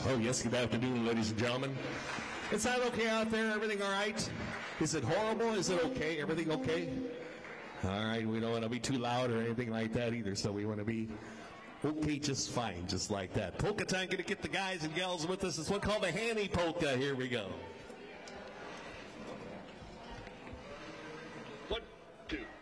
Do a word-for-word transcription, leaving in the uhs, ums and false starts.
Oh, yes, good afternoon, ladies and gentlemen. Is that okay out there? Everything all right? Is it horrible? Is it okay? Everything okay? All right, we don't want to be too loud or anything like that either, so we want to be okay just fine, just like that. Polka time, going to get the guys and gals with us. It's one called the Hanny Polka. Here we go. One, two.